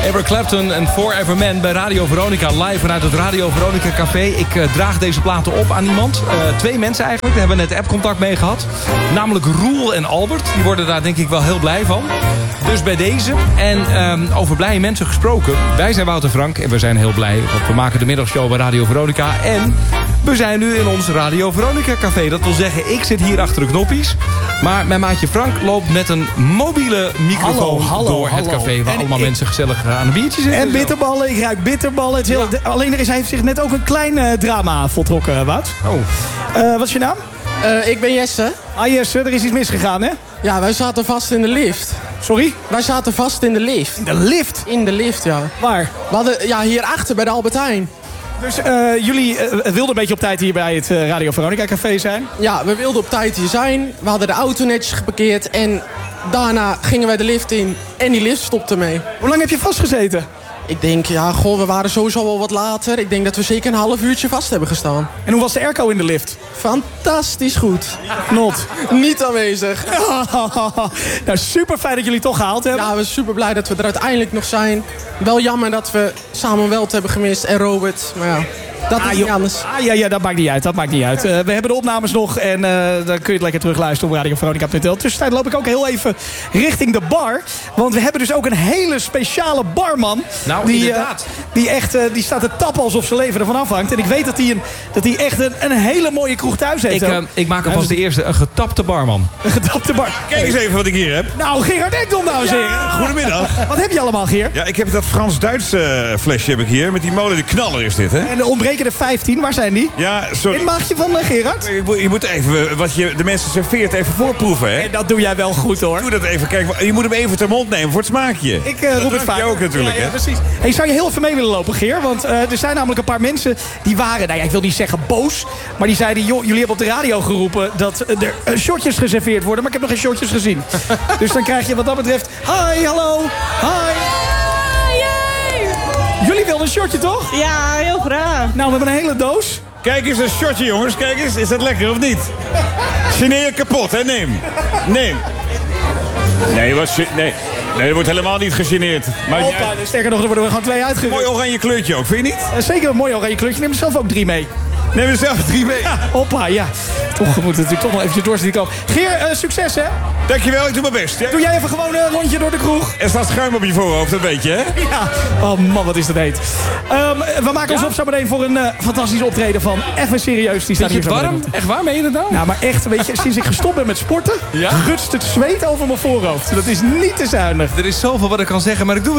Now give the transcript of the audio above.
Eric Clapton en Forever Man bij Radio Veronica live vanuit het Radio Veronica Café. Ik draag deze platen op aan iemand. 2 mensen eigenlijk. Daar hebben we net appcontact mee gehad. Namelijk Roel en Albert. Die worden daar denk ik wel heel blij van. Dus bij deze. En over blije mensen gesproken. Wij zijn Wouter Frank en we zijn heel blij. Want we maken de middagshow bij Radio Veronica. En we zijn nu in ons Radio Veronica Café. Dat wil zeggen, ik zit hier achter de knoppies. Maar mijn maatje Frank loopt met een mobiele microfoon door het café. Waar allemaal mensen gezellig aan een biertje zitten. En bitterballen, ik ruik bitterballen. Het is heel, alleen hij heeft zich net ook een klein drama voltrokken, Wout. Oh. Wat is je naam? Ik ben Jesse. Ah Jesse, er is iets misgegaan, hè? Ja, wij zaten vast in de lift. Sorry? Wij zaten vast in de lift. In de lift? In de lift, ja. Waar? We hadden, hierachter bij de Albert Heijn. Dus jullie wilden een beetje op tijd hier bij het Radio Veronica Café zijn? Ja, we wilden op tijd hier zijn. We hadden de auto netjes geparkeerd. En daarna gingen wij de lift in. En die lift stopte mee. Hoe lang heb je vastgezeten? Ik denk, we waren sowieso wel wat later. Ik denk dat we zeker een half uurtje vast hebben gestaan. En hoe was de airco in de lift? Fantastisch goed. Not. Niet aanwezig. Nou, super fijn dat jullie het toch gehaald hebben. Ja, we zijn super blij dat we er uiteindelijk nog zijn. Wel jammer dat we Samuel Welt hebben gemist en Robert. Maar ja, dat is niet anders. Ja, dat maakt niet uit. We hebben de opnames nog en dan kun je het lekker terugluisteren op radioveronica.nl. Tussentijd loop ik ook heel even richting de bar. Want we hebben dus ook een hele speciale barman. Nou, inderdaad. Die staat te tappen alsof zijn leven ervan afhangt. En ik weet dat hij echt een hele mooie kroeg thuis heeft. Ik maak alvast de eerste, een getapte barman. Een getapte bar. Kijk eens even wat ik hier heb. Nou, Gerard Ekdom, dames en heren. Goedemiddag. Wat heb je allemaal, Geer? Ja, ik heb dat Frans-Duitse flesje heb ik hier. Met die molen, de knaller is dit, hè? En de ontbrekende 15, waar zijn die? Ja, sorry. In het maagje van Gerard? Je moet even wat je de mensen serveert even voorproeven, hè? En dat doe jij wel goed, hoor. Doe dat even. Kijk, je moet hem even ter mond nemen voor het smaakje. Ik roep het vaak. Jij ook natuurlijk, ja, hè? Precies. Hey, zou je heel even mee willen lopen, Geer? Want er zijn namelijk een paar mensen die waren, ik wil niet zeggen boos, maar die zeiden, joh, jullie hebben op de radio geroepen dat er shotjes geserveerd worden, maar ik heb nog geen shotjes gezien. Dus dan krijg je wat dat betreft, hi, hallo, hi. Jullie wilden een shotje, toch? Ja, heel graag. Nou, we hebben een hele doos. Kijk eens, een shotje, jongens. Kijk eens, is dat lekker of niet? Geneer je kapot, hè? Neem. Nee, er wordt helemaal niet gegeneerd. Maar Hoppa, sterker nog, er worden we gewoon 2 uitgerukt. mooi oranje kleurtje ook, vind je niet? Zeker een mooi oranje kleurtje. Neem er zelf ook 3 mee. Neem er zelf 3 mee. Ja, hoppa, ja. Toch, we moeten natuurlijk toch nog eventjes doorzitten komen. Geer, succes, hè? Dankjewel, ik doe mijn best. Ja? Doe jij even gewoon een rondje door de kroeg? Er staat schuim op je voorhoofd, dat weet je, hè? Ja. Oh man, wat is dat heet. We maken ons op zo meteen voor een fantastisch optreden van Even Serieus. Die staat Vind je hier het zo warm? Echt waar, meen je dat nou? Nou, maar echt, weet je, sinds ik gestopt ben met sporten, gutst het zweet over mijn voorhoofd. Dat is niet te zuinig. Er is zoveel wat ik kan zeggen, maar ik doe